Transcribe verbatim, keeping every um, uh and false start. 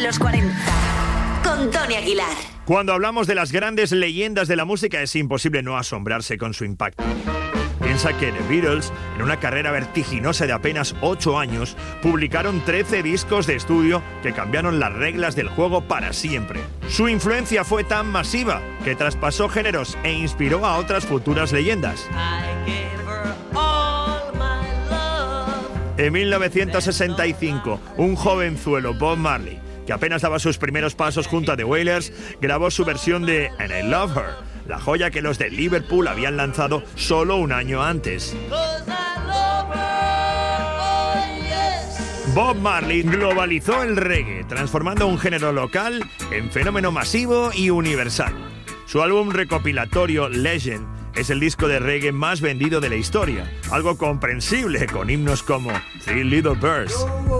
de los cuarenta, con Tony Aguilar. Cuando hablamos de las grandes leyendas de la música es imposible no asombrarse con su impacto. Piensa que The Beatles, en una carrera vertiginosa de apenas ocho años, publicaron trece discos de estudio que cambiaron las reglas del juego para siempre. Su influencia fue tan masiva que traspasó géneros e inspiró a otras futuras leyendas. En mil novecientos sesenta y cinco, un jovenzuelo, Bob Marley, que apenas daba sus primeros pasos junto a The Wailers, grabó su versión de And I Love Her, la joya que los de Liverpool habían lanzado solo un año antes. Bob Marley globalizó el reggae, transformando un género local en fenómeno masivo y universal. Su álbum recopilatorio Legend es el disco de reggae más vendido de la historia, algo comprensible con himnos como Three Little Birds.